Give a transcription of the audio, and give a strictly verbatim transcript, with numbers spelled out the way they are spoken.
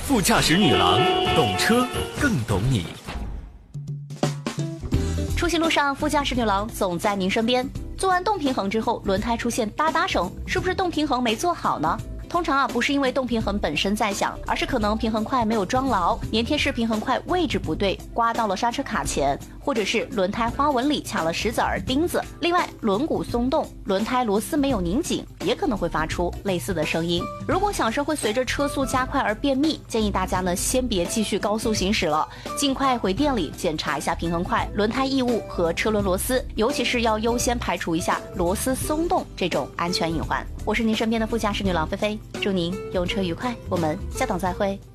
副驾驶女郎，懂车更懂你。 出行路上，副驾驶女郎总在您身边。做完动平衡之后，轮胎出现哒哒声，是不是动平衡没做好呢？通常啊，不是因为动平衡本身在响，而是可能平衡块没有装牢，粘贴式平衡块位置不对，刮到了刹车卡钳，或者是轮胎花纹里卡了石子儿、钉子。另外，轮毂松动，轮胎螺丝没有拧紧，也可能会发出类似的声音。如果响声会随着车速加快而变密，建议大家呢先别继续高速行驶了，尽快回店里检查一下平衡块、轮胎异物和车轮螺丝，尤其是要优先排除一下螺丝松动这种安全隐患。我是您身边的副驾驶女郎菲菲，祝您用车愉快，我们下档再会。